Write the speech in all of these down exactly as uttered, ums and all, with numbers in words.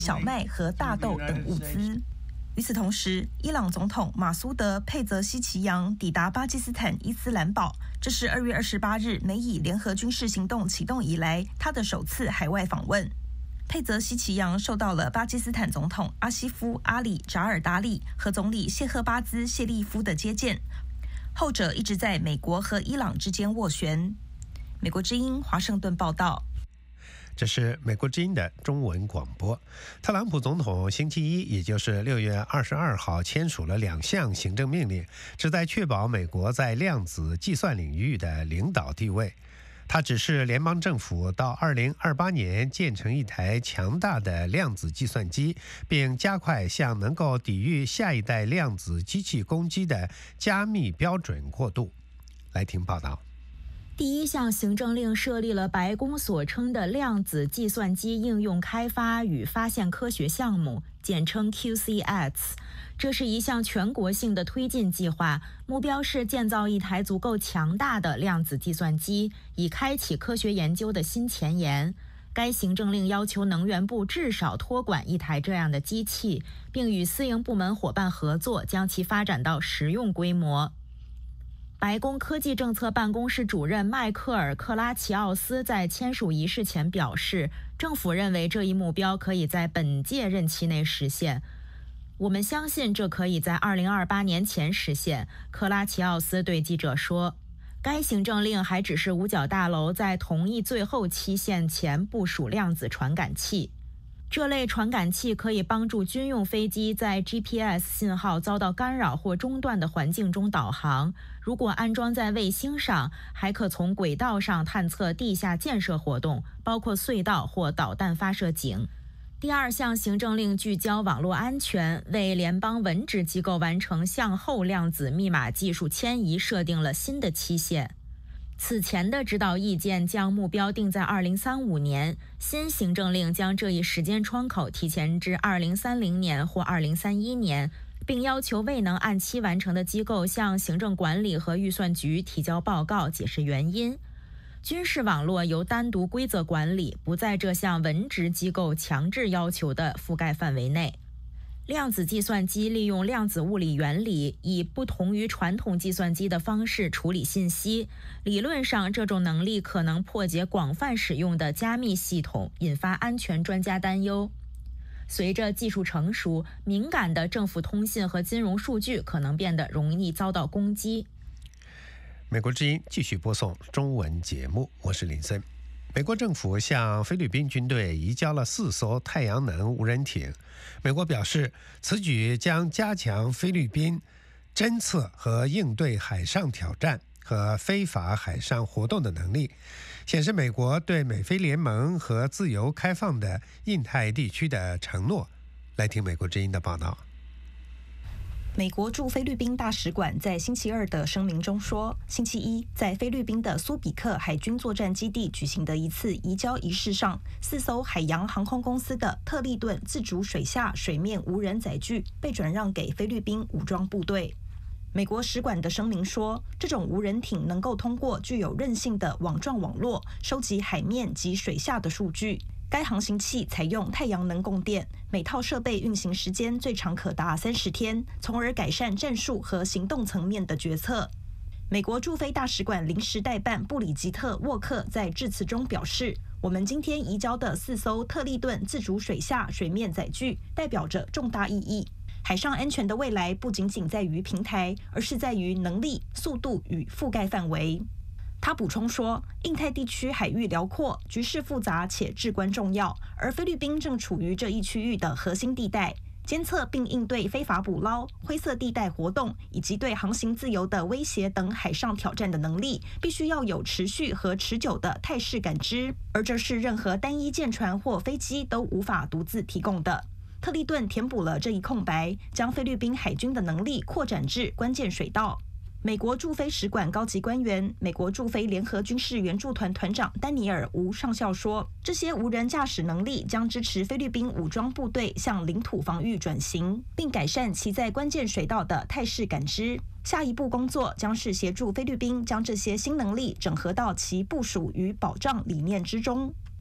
小麦和大豆等物资。与此同时，伊朗总统马苏德·佩泽西奇扬抵达巴基斯坦伊斯兰堡，这是二月二十八日美以联合军事行动启动以来他的首次海外访问。佩泽西奇扬受到了巴基斯坦总统阿西夫·阿里·扎尔达利和总理谢赫巴兹·谢利夫的接见，后者一直在美国和伊朗之间斡旋。美国之音华盛顿报道。 这是美国之音的中文广播。特朗普总统星期一，也就是六月二十二号签署了两项行政命令，旨在确保美国在量子计算领域的领导地位。他指示联邦政府到二零二八年建成一台强大的量子计算机，并加快向能够抵御下一代量子机器攻击的加密标准过渡。来听报道。 第一项行政令设立了白宫所称的量子计算机应用开发与发现科学项目，简称 Q C X。 这是一项全国性的推进计划，目标是建造一台足够强大的量子计算机，以开启科学研究的新前沿。该行政令要求能源部至少托管一台这样的机器，并与私营部门伙伴合作，将其发展到实用规模。白宫科技政策办公室主任迈克尔·克拉奇奥斯在签署仪式前表示，政府认为这一目标可以在本届任期内实现。我们相信这可以在二零二八年前实现，克拉奇奥斯对记者说。该行政令还指示五角大楼在同一最后期限前部署量子传感器。这类传感器可以帮助军用飞机在 G P S 信号遭到干扰或中断的环境中导航。如果安装在卫星上，还可从轨道上探测地下建设活动，包括隧道或导弹发射井。第二项行政令聚焦网络安全，为联邦文职机构完成向后量子密码技术迁移设定了新的期限。此前的指导意见将目标定在二零三五年，新行政令将这一时间窗口提前至二零三零年或二零三一年，并要求未能按期完成的机构向行政管理和预算局提交报告，解释原因。军事网络由单独规则管理，不在这项文职机构强制要求的覆盖范围内。量子计算机利用量子物理原理，以不同于传统计算机的方式处理信息。理论上，这种能力可能破解广泛使用的加密系统，引发安全专家担忧。随着技术成熟，敏感的政府通信和金融数据可能变得容易遭到攻击。 美国之音继续播送中文节目，我是林森。美国政府向菲律宾军队移交了四艘太阳能无人艇。美国表示，此举将加强菲律宾侦测和应对海上挑战和非法海上活动的能力，显示美国对美菲联盟和自由开放的印太地区的承诺。来听美国之音的报道。 美国驻菲律宾大使馆在星期二的声明中说，星期一在菲律宾的苏比克海军作战基地举行的一次移交仪式上，四艘海洋航空公司的特利顿自主水下水面无人载具被转让给菲律宾武装部队。美国使馆的声明说，这种无人艇能够通过具有韧性的网状网络收集海面及水下的数据。该航行器采用太阳能供电，每套设备运行时间最长可达三十天，从而改善战术和行动层面的决策。美国驻菲大使馆临时代办布里吉特·沃克在致辞中表示，我们今天移交的四艘特利顿自主水下水面载具代表着重大意义。海上安全的未来不仅仅在于平台，而是在于能力、速度与覆盖范围。他补充说，印太地区海域辽阔，局势复杂且至关重要，而菲律宾正处于这一区域的核心地带。监测并应对非法捕捞、灰色地带活动以及对航行自由的威胁等海上挑战的能力，必须要有持续和持久的态势感知，而这是任何单一舰船或飞机都无法独自提供的。特利顿填补了这一空白，将菲律宾海军的能力扩展至关键水道。美国驻菲使馆高级官员、美国驻菲联合军事援助团团长丹尼尔·吴上校说，这些无人驾驶能力将支持菲律宾武装部队向领土防御转型，并改善其在关键水道的态势感知。下一步工作将是协助菲律宾将这些新能力整合到其部署与保障理念之中。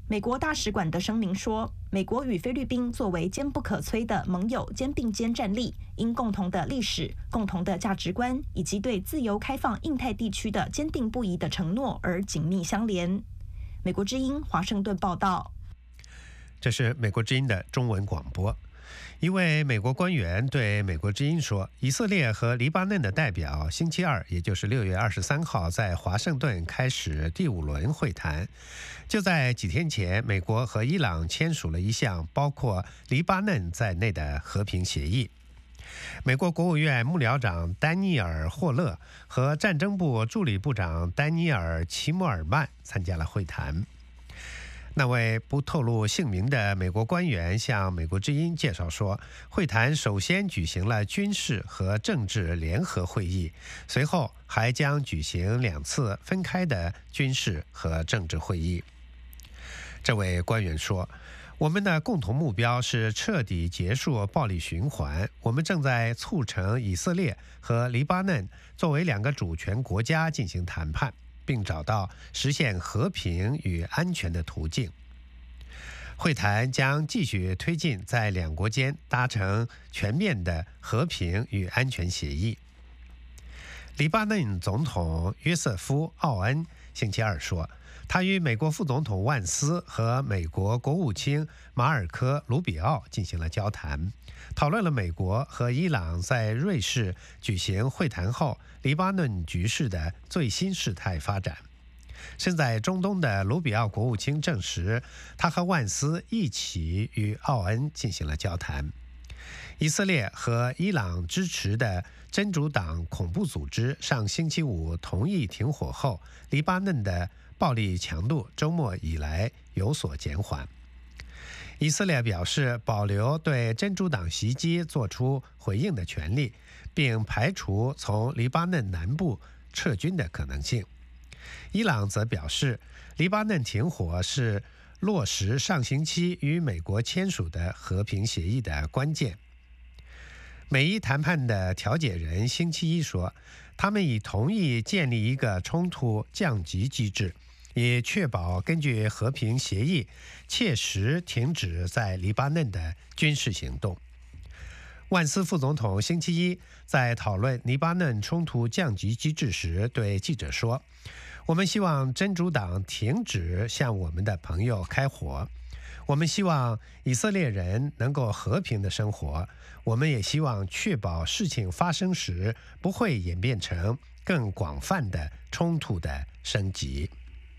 美国大使馆的声明说，美国与菲律宾作为坚不可摧的盟友，肩并肩站立，因共同的历史、共同的价值观以及对自由开放印太地区的坚定不移的承诺而紧密相连。美国之音华盛顿报道。 这是美国之音的中文广播。一位美国官员对美国之音说，以色列和黎巴嫩的代表星期二，也就是六月二十三号，在华盛顿开始第五轮会谈。就在几天前，美国和伊朗签署了一项包括黎巴嫩在内的和平协议。美国国务院幕僚长丹尼尔·霍勒和战争部助理部长丹尼尔·齐姆尔曼参加了会谈。那位不透露姓名的美国官员向美国之音介绍说，会谈首先举行了军事和政治联合会议，随后还将举行两次分开的军事和政治会议。这位官员说，我们的共同目标是彻底结束暴力循环，我们正在促成以色列和黎巴嫩作为两个主权国家进行谈判，并找到实现和平与安全的途径。会谈将继续推进在两国间达成全面的和平与安全协议。黎巴嫩总统约瑟夫·奥恩星期二说，他与美国副总统万斯和美国国务卿马尔科·卢比奥进行了交谈，讨论了美国和伊朗在瑞士举行会谈后黎巴嫩局势的最新事态发展。身在中东的卢比奥国务卿证实，他和万斯一起与奥恩进行了交谈。以色列和伊朗支持的真主党恐怖组织上星期五同意停火后，黎巴嫩的暴力强度周末以来有所减缓。以色列表示保留对真主党袭击作出回应的权利，并排除从黎巴嫩南部撤军的可能性。伊朗则表示，黎巴嫩停火是落实上星期与美国签署的和平协议的关键。美伊谈判的调解人星期一说，他们已同意建立一个冲突降级机制，以确保根据和平协议切实停止在黎巴嫩的军事行动。万斯副总统星期一在讨论黎巴嫩冲突降级机制时对记者说，我们希望真主党停止向我们的朋友开火，我们希望以色列人能够和平的生活，我们也希望确保事情发生时不会演变成更广泛的冲突的升级。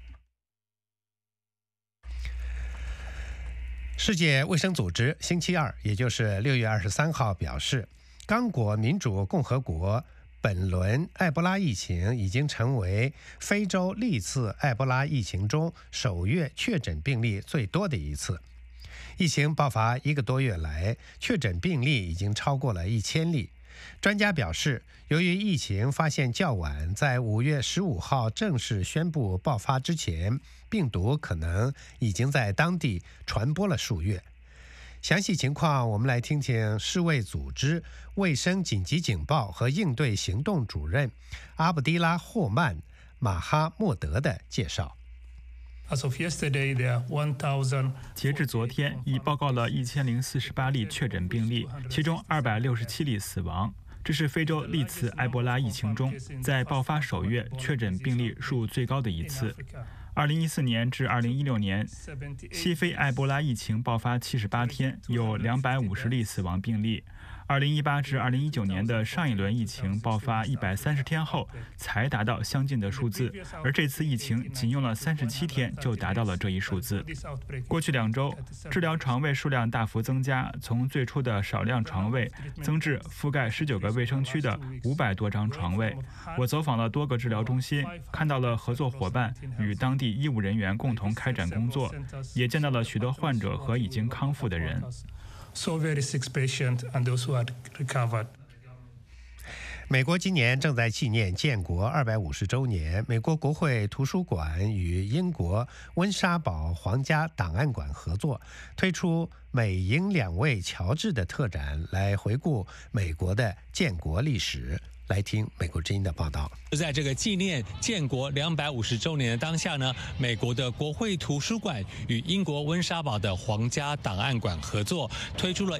世界卫生组织星期二，也就是六月二十三号表示，刚果民主共和国本轮埃博拉疫情已经成为非洲历次埃博拉疫情中首月确诊病例最多的一次。疫情爆发一个多月来，确诊病例已经超过了一千例。专家表示，由于疫情发现较晚，在五月十五号正式宣布爆发之前，病毒可能已经在当地传播了数月。详细情况，我们来听听世卫组织卫生紧急警报和应对行动主任阿卜迪拉·霍曼·马哈默德的介绍。 截至昨天，已报告了一千零四十八例确诊病例，其中二百六十七例死亡。这是非洲历次埃博拉疫情中，在爆发首月确诊病例数最高的一次。二零一四年至二零一六年，西非埃博拉疫情爆发七十八天，有两百五十例死亡病例。二零一八至二零一九年的上一轮疫情爆发一百三十天后才达到相近的数字，而这次疫情仅用了三十七天就达到了这一数字。过去两周，治疗床位数量大幅增加，从最初的少量床位增至覆盖十九个卫生区的五百多张床位。我走访了多个治疗中心，看到了合作伙伴与当地医务人员共同开展工作，也见到了许多患者和已经康复的人。 So very sick patient and those who are recovered. 美国今年正在纪念建国二百五十周年。美国国会图书馆与英国温莎堡皇家档案馆合作，推出美英两位乔治的特展，来回顾美国的建国历史。 来听美国之音的报道。 就在这个纪念建国两百五十周年的当下呢，美国的国会图书馆与英国温莎堡的皇家档案馆合作，推出了